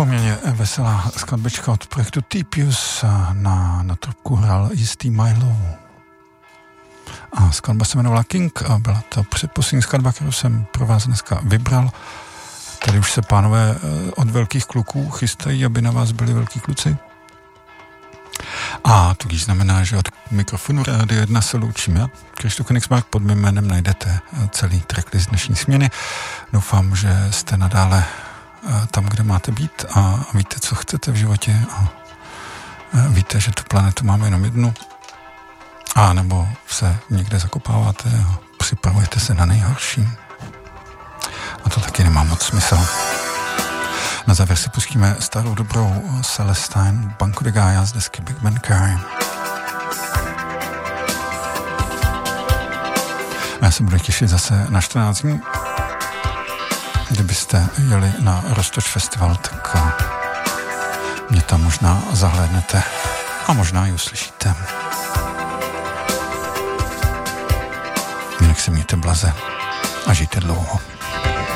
Poměrně veselá skladbička od projektu T-Pius, na trubku hrál jistý Milo. A skladba se jmenovala King a byla to předposlední skladba, kterou jsem pro vás dneska vybral. Tady už se pánové od velkých kluků chystají, aby na vás byli velký kluci. A to znamená, že od mikrofonu Rádio 1 se loučím já. Krištof Königsmark, pod mým jménem najdete celý tracklist dnešní směny. Doufám, že jste nadále tam, kde máte být a víte, co chcete v životě a víte, že tu planetu máme jenom jednu. A nebo se někde zakopáváte a připravujete se na nejhorší. A to taky nemá moc smysl. Na závěr si pustíme starou dobrou Celestine Banco de Gaia z desky Big Man Carry. A já se budu těšit zase na 14 dní. Kdybyste jeli na Roztoč Festival, tak mě tam možná zahlédnete a možná i uslyšíte. Jinak se mějte blaze a žijte dlouho.